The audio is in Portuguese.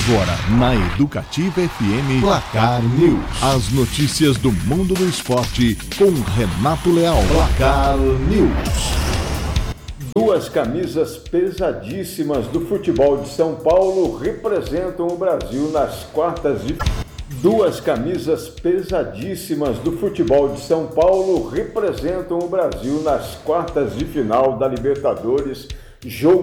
Agora, na Educativa FM, Placar News. As notícias do mundo do esporte com Renato Leal. Placar News. Duas camisas pesadíssimas do futebol de São Paulo representam o Brasil nas quartas de... Duas camisas pesadíssimas do futebol de São Paulo representam o Brasil nas quartas de final da Libertadores, jogo